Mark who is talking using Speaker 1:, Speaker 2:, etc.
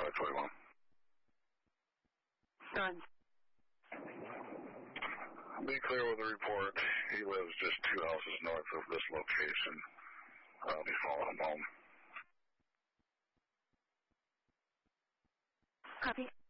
Speaker 1: 521.
Speaker 2: Done.
Speaker 1: Be clear with the report. He lives just 2 houses north of this location. I'll be following him home.
Speaker 2: Copy.